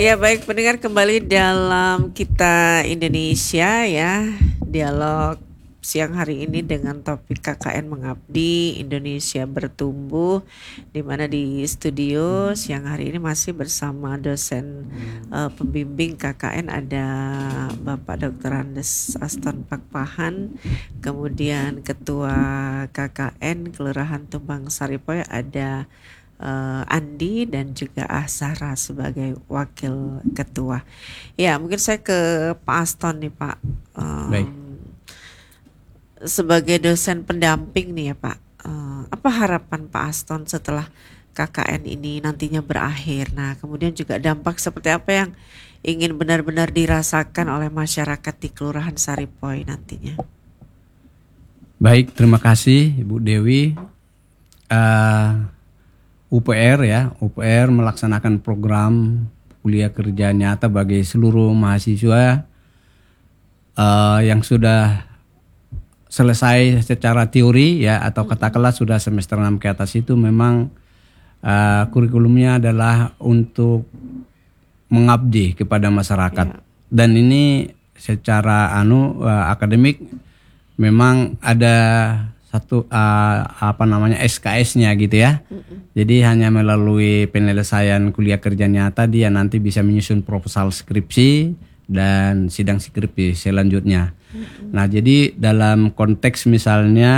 Ya baik pendengar, kembali dalam Kita Indonesia ya, dialog siang hari ini dengan topik KKN Mengabdi Indonesia Bertumbuh, di mana di studio siang hari ini masih bersama dosen pembimbing KKN, ada Bapak Dr. Andes Aston Pakpahan, kemudian Ketua KKN Kelurahan Tumbang Saripoy ada Andi, dan juga Ahsara sebagai wakil ketua. Ya, mungkin saya ke Pak Aston nih Pak. Baik. Sebagai dosen pendamping nih ya Pak, apa harapan Pak Aston setelah KKN ini nantinya berakhir? Nah, kemudian juga dampak seperti apa yang ingin benar-benar dirasakan oleh masyarakat di Kelurahan Saripoy nantinya? Baik, terima kasih Ibu Dewi. UPR melaksanakan program kuliah kerja nyata bagi seluruh mahasiswa yang sudah selesai secara teori ya, atau katakanlah sudah semester 6 ke atas. Itu memang kurikulumnya adalah untuk mengabdi kepada masyarakat. Dan ini secara akademik memang ada satu SKS-nya gitu ya. Jadi hanya melalui penyelesaian kuliah kerja nyata dia nanti bisa menyusun proposal skripsi dan sidang skripsi selanjutnya. Nah, jadi dalam konteks misalnya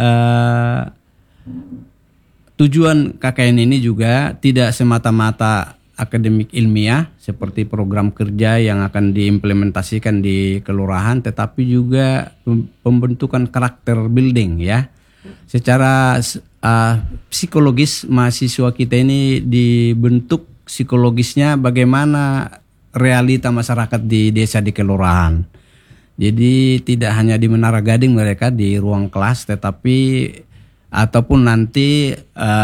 tujuan KKN ini juga tidak semata-mata akademik ilmiah seperti program kerja yang akan diimplementasikan di kelurahan, tetapi juga pembentukan karakter building ya. Secara psikologis mahasiswa kita ini dibentuk psikologisnya bagaimana realita masyarakat di desa, di kelurahan. Jadi tidak hanya di Menara Gading mereka di ruang kelas, tetapi ataupun nanti